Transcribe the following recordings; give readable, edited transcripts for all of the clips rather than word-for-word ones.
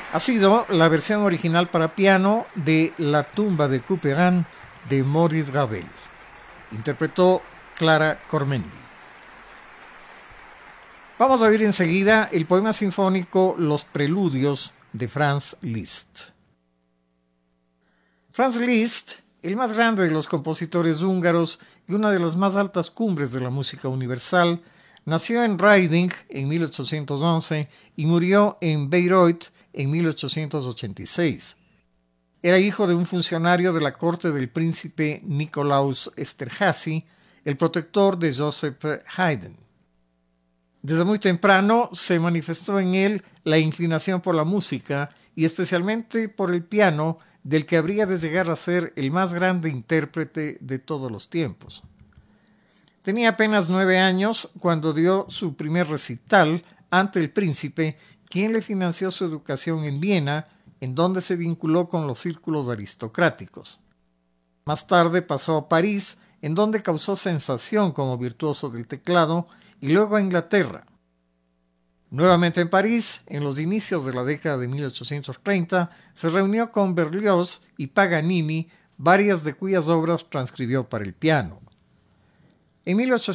Ha sido la versión original para piano de La tumba de Couperin de Maurice Ravel. Interpretó Clara Cormendi. Vamos a oír enseguida el poema sinfónico Los Preludios de Franz Liszt. Franz Liszt, el más grande de los compositores húngaros y una de las más altas cumbres de la música universal, nació en Reading en 1811 y murió en Bayreuth en 1886. Era hijo de un funcionario de la corte del príncipe Nikolaus Esterházy, el protector de Joseph Haydn. Desde muy temprano se manifestó en él la inclinación por la música y especialmente por el piano, del que habría de llegar a ser el más grande intérprete de todos los tiempos. Tenía apenas 9 años cuando dio su primer recital ante el príncipe, quien le financió su educación en Viena, en donde se vinculó con los círculos aristocráticos. Más tarde pasó a París, en donde causó sensación como virtuoso del teclado, y luego a Inglaterra. Nuevamente en París, en los inicios de la década de 1830, se reunió con Berlioz y Paganini, varias de cuyas obras transcribió para el piano. En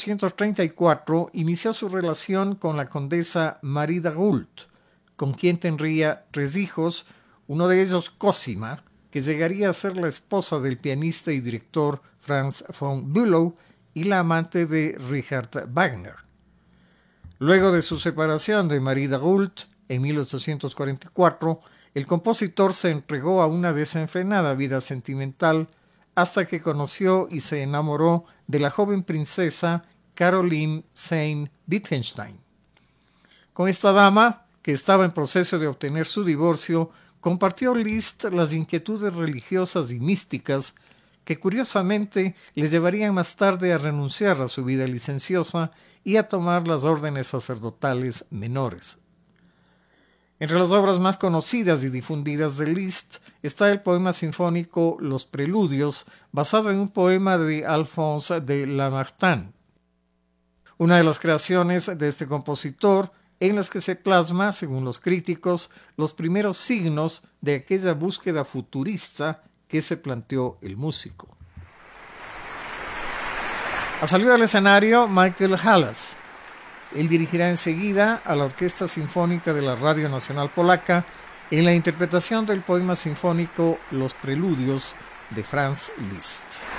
1834 inició su relación con la condesa Marie d'Agoult, con quien tendría 3 hijos, uno de ellos Cosima, que llegaría a ser la esposa del pianista y director Franz von Bülow y la amante de Richard Wagner. Luego de su separación de Marie d'Agoult en 1844, el compositor se entregó a una desenfrenada vida sentimental hasta que conoció y se enamoró de la joven princesa Caroline Sayn-Wittgenstein. Con esta dama, que estaba en proceso de obtener su divorcio, compartió Liszt las inquietudes religiosas y místicas que curiosamente le llevarían más tarde a renunciar a su vida licenciosa y a tomar las órdenes sacerdotales menores. Entre las obras más conocidas y difundidas de Liszt está el poema sinfónico Los Preludios, basado en un poema de Alphonse de Lamartine, una de las creaciones de este compositor en las que se plasma, según los críticos, los primeros signos de aquella búsqueda futurista que se planteó el músico. Ha salido al escenario Michael Halas. Él dirigirá enseguida a la Orquesta Sinfónica de la Radio Nacional Polaca en la interpretación del poema sinfónico Los Preludios de Franz Liszt.